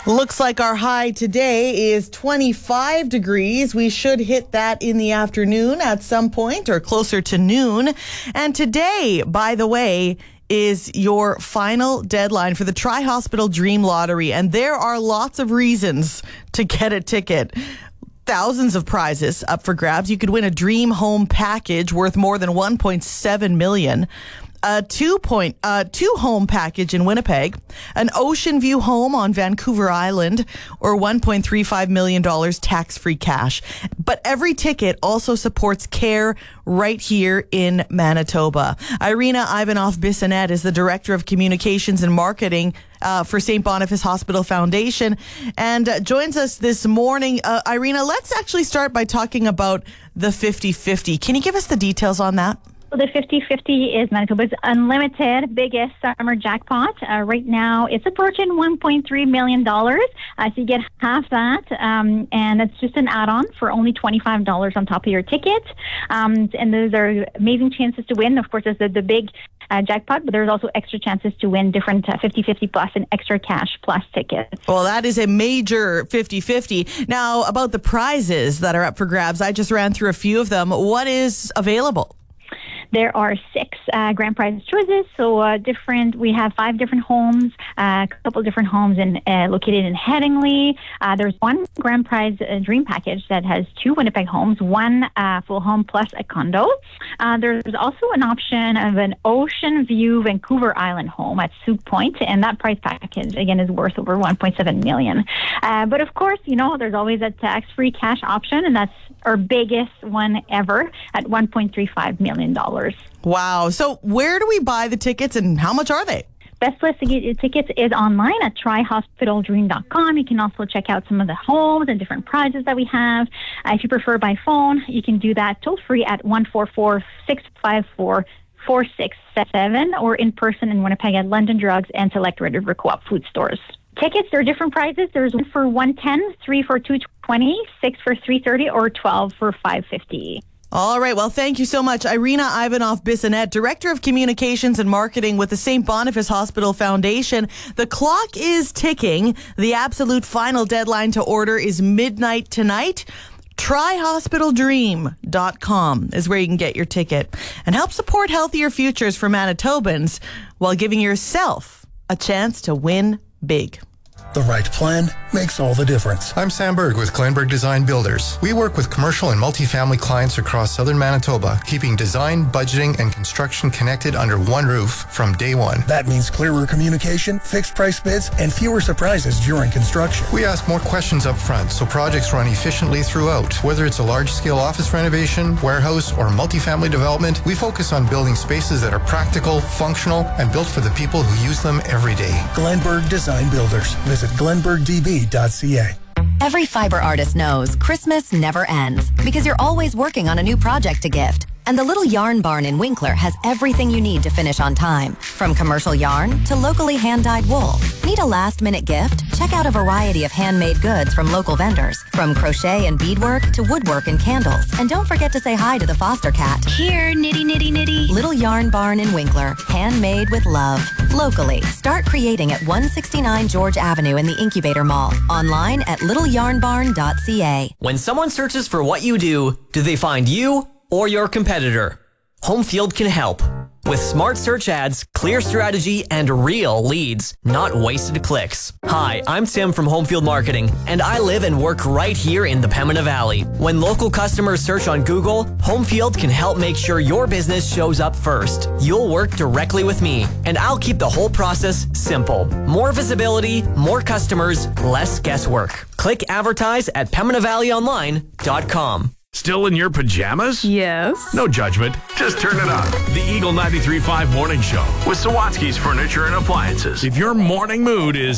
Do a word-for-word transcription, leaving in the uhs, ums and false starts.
Looks like our high today is twenty-five degrees. We should hit that in the afternoon at some point or closer to noon. And today, by the way, is your final deadline for the Tri-Hospital Dream Lottery. And there are lots of reasons to get a ticket. Thousands of prizes up for grabs. You could win a dream home package worth more than one point seven million dollars. A two point uh, two home package in Winnipeg, an ocean view home on Vancouver Island, or one point three five million dollars tax-free cash. But every ticket also supports care right here in Manitoba. Irina Ivanov-Bissonnette is the Director of Communications and Marketing uh, for Saint Boniface Hospital Foundation and uh, joins us this morning. Uh, Irina, let's actually start by talking about the fifty-fifty. Can you give us the details on that? The fifty-fifty is Manitoba's unlimited biggest summer jackpot. Uh, right now, it's approaching one point three million dollars. Uh, so you get half that, um, and it's just an add-on for only twenty-five dollars on top of your ticket. Um, and those are amazing chances to win. Of course, it's the, the big uh, jackpot, but there's also extra chances to win different uh, fifty-fifty plus and extra cash plus tickets. Well, that is a major fifty-fifty. Now, about the prizes that are up for grabs, I just ran through a few of them. What is available? There are six uh, grand prize choices. So uh, different. We have five different homes, uh, a couple different homes in uh, located in Headingley. Uh, there's one grand prize uh, dream package that has two Winnipeg homes, one uh, full home plus a condo. Uh, there's also an option of an ocean view Vancouver Island home at Soup Point, and that prize package again is worth over one point seven million dollars. Uh, but of course, you know, there's always a tax-free cash option, and that's our biggest one ever at one point three five million dollars. Wow. So where do we buy the tickets and how much are they? Best place to get your tickets is online at tri hospital dream dot com. You can also check out some of the homes and different prizes that we have. Uh, if you prefer by phone, you can do that toll free at one four four, six five four, four six seven or in person in Winnipeg at London Drugs and select Red River Co-op food stores. Tickets, there are different prizes. There's one for one ten, three for two twenty, six for three thirty, or twelve for five fifty. All right. Well, thank you so much. Irina Ivanov-Bissonnette, Director of Communications and Marketing with the Saint Boniface Hospital Foundation. The clock is ticking. The absolute final deadline to order is midnight tonight. tri hospital dream dot com is where you can get your ticket and help support healthier futures for Manitobans while giving yourself a chance to win big. The right plan makes all the difference. I'm Sam Berg with Glenberg Design Builders. We work with commercial and multifamily clients across southern Manitoba, keeping design, budgeting, and construction connected under one roof from day one. That means clearer communication, fixed price bids, and fewer surprises during construction. We ask more questions up front so projects run efficiently throughout. Whether it's a large-scale office renovation, warehouse, or multifamily development, we focus on building spaces that are practical, functional, and built for the people who use them every day. Glenberg Design Builders. Visit glenberg d b dot c a. Every fiber artist knows Christmas never ends because you're always working on a new project to gift. And the Little Yarn Barn in Winkler has everything you need to finish on time. From commercial yarn to locally hand-dyed wool. Need a last-minute gift? Check out a variety of handmade goods from local vendors. From crochet and beadwork to woodwork and candles. And don't forget to say hi to the foster cat. Here, nitty, nitty, nitty. Little Yarn Barn in Winkler. Handmade with love. Locally. Start creating at one sixty-nine George Avenue in the Incubator Mall. Online at little yarn barn dot c a. When someone searches for what you do, do they find you or your competitor? Homefield can help. With smart search ads, clear strategy, and real leads, not wasted clicks. Hi, I'm Tim from Homefield Marketing, and I live and work right here in the Pembina Valley. When local customers search on Google, Homefield can help make sure your business shows up first. You'll work directly with me, and I'll keep the whole process simple. More visibility, more customers, less guesswork. Click advertise at pembina valley online dot com. Still in your pajamas? Yes. No judgment. Just turn it on. The Eagle ninety-three point five Morning Show with Sawatsky's Furniture and Appliances. If your morning mood is